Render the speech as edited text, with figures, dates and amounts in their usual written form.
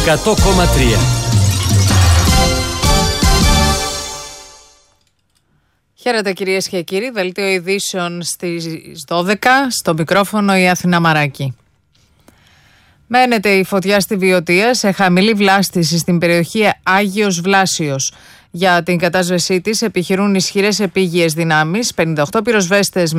100,3. Χαίρετε κυρίες και κύριοι, δελτίο ειδήσεων στις 12, στο μικρόφωνο η Αθηνά Μαράκη. Μένεται η φωτιά στη Βιωτία σε χαμηλή βλάστηση στην περιοχή Άγιος Βλάσιος. Για την κατάσβεσή της επιχειρούν ισχυρές επίγειες δυνάμεις, 58 πυροσβέστες